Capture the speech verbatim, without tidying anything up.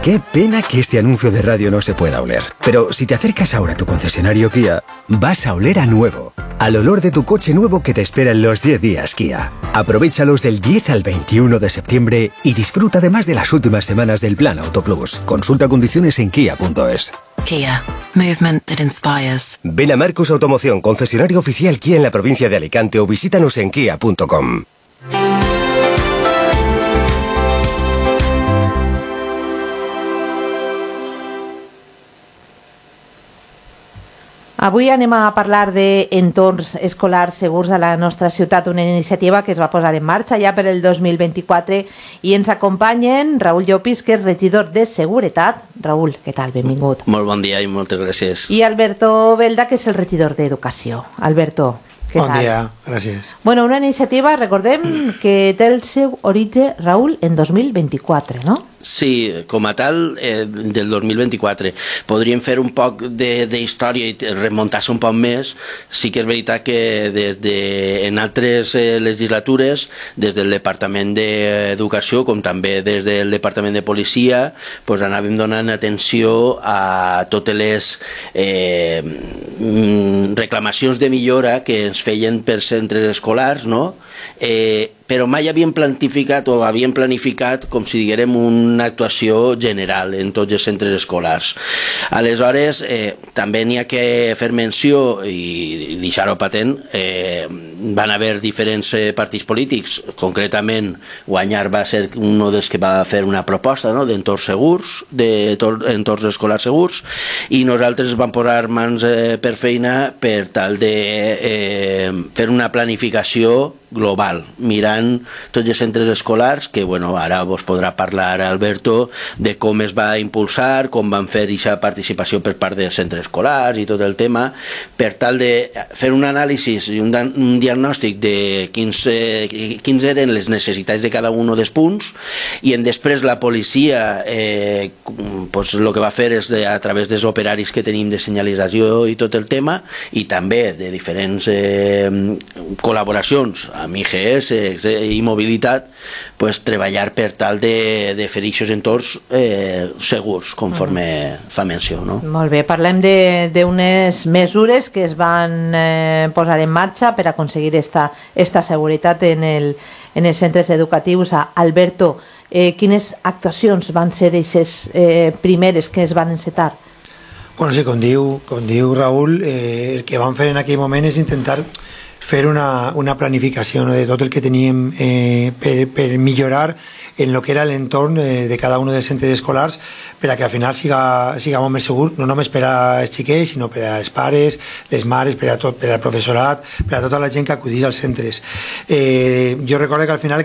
Qué pena que este anuncio de radio no se pueda oler. Pero si te acercas ahora a tu concesionario Kia, vas a oler a nuevo. Al olor de tu coche nuevo que te espera en los diez días Kia. Aprovéchalos del diez al veintiuno de septiembre y disfruta además de las últimas semanas del Plan Auto Plus. Consulta condiciones en kia punto es. Kia. Movement that inspires. Ven a Marcus Automoción, concesionario oficial Kia en la provincia de Alicante, o visítanos en kia punto com. Avui anem a parlar d'entorns escolars segurs a la nostra ciutat, una iniciativa que es va posar en marxa ja per el dos mil vint-i-quatre, i ens acompanyen Raül Llopis, que és regidor de Seguretat. Raül, què tal? Benvingut. Molt bon dia i moltes gràcies. I Alberto Belda, que és el regidor d'Educació. Alberto, què bon tal? Bon dia, gràcies. Bueno, una iniciativa, recordem, que té el seu origen, Raül, en dos mil vint-i-quatre, no? Sí, com a tal, eh, del dos mil vint-i-quatre. Podríem fer un poc d'història i remuntar-se un poc més. Sí que és veritat que des de, en altres eh, legislatures, des del Departament d'Educació, com també des del Departament de Policia, pues, anàvem donant atenció a totes les eh, reclamacions de millora que ens feien per centres escolars, no? Eh, però mai havien planificat o havien planificat, com si diguérem, una actuació general en tots els centres escolars. Aleshores, eh, també n'hi ha que fer menció i deixar-ho patent. Eh, van haver diferents eh, partits polítics, concretament Guanyar va ser un dels que va fer una proposta, no?, d'entorns segurs, d'entorns escolars segurs, i nosaltres vam posar mans eh, per feina per tal de eh, fer una planificació global, mirant tots els centres escolars, que bueno, ara vos podrà parlar Alberto de com es va impulsar, com van fer aquesta participació per part dels centres escolars i tot el tema, per tal de fer un anàlisi i un, un diagnòstic de quins, eh, quins eren les necessitats de cada un dels punts, i en després la policia eh, pues, el que va fer és de, a través dels operaris que tenim de senyalització i tot el tema, i també de diferents eh, col·laboracions amb I G S i mobilitat, pues, treballar per tal de, de fer aquests entorns eh, segurs, conforme uh-huh. fa menció, no? Molt bé, parlem d'unes mesures que es van eh, posar en marxa per aconseguir esta, esta seguretat en, el, en els centres educatius. Alberto, eh, quines actuacions van ser aquestes eh, primeres que es van encetar? Bueno, sí, com diu, com diu Raül, eh, el que vam fer en aquell moment és intentar fer una, una planificació, no?, de tot el que teníem eh, per, per millorar en lo que era l'entorn eh, de cada un dels centres escolars, per a que al final siga, siga molt més segur, no només per als xiquets, sinó per als pares, les mares, per a tot, per al professorat, per a tota la gent que acudís als centres. Eh, jo recordo que al final